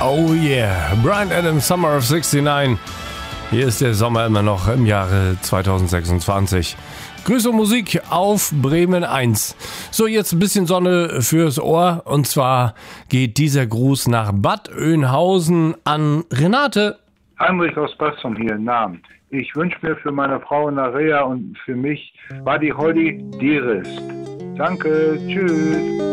Oh yeah, Bryan Adams, Summer of 69. Hier ist der Sommer immer noch im Jahre 2026. Grüße und Musik auf Bremen 1. So, jetzt ein bisschen Sonne fürs Ohr. Und zwar geht dieser Gruß nach Bad Oeynhausen an Renate. Heinrich aus Bassum hier, Namen. Ich wünsche mir für meine Frau Narea und für mich Buddy Holly Dearest. Danke, tschüss.